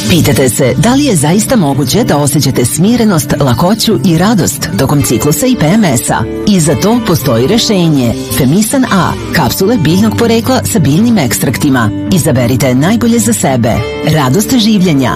Pitate se da li je zaista moguće da osjećate smirenost, lakoću i radost tokom ciklusa i PMS-a? I za to postoji rešenje. Femisan A, kapsule biljnog porekla sa biljnim ekstraktima. Izaberite najbolje za sebe. Radost življenja.